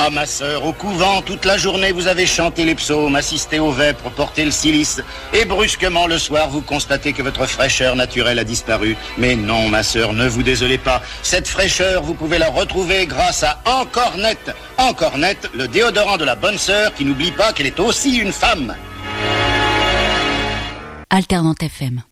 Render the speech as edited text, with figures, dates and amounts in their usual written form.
Ah, ma sœur, au couvent, toute la journée, vous avez chanté les psaumes, assisté aux vêpres, porté le cilice. Et brusquement, le soir, vous constatez que votre fraîcheur naturelle a disparu. Mais non, ma sœur, ne vous désolez pas. Cette fraîcheur, vous pouvez la retrouver grâce à Encore Net. Encore Net, le déodorant de la bonne sœur qui n'oublie pas qu'elle est aussi une femme. Alternante FM.